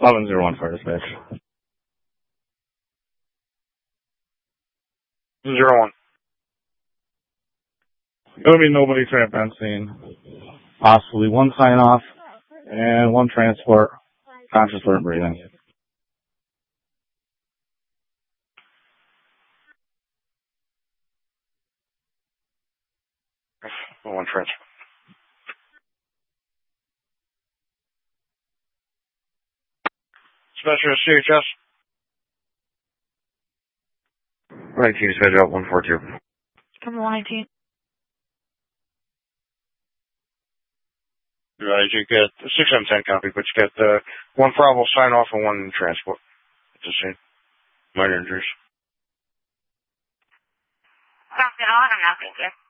1101 for dispatch. 01. There'll be nobody trapped on scene. Possibly one sign off and one transport. Conscious weren't breathing. One transport. Dispatcher CHS. Right, team dispatch out 142. Number 119. Right, you get 6M10 copy, but you get one Bravo sign off and one transport. Just seen. Minor injuries. Copy all, I'm not thinking.